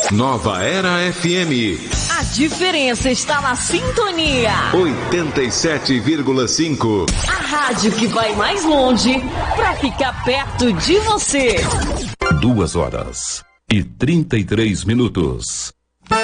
Nova Era FM. A diferença está na sintonia. 87,5. A rádio que vai mais longe para ficar perto de você. 2 horas e 33 minutos.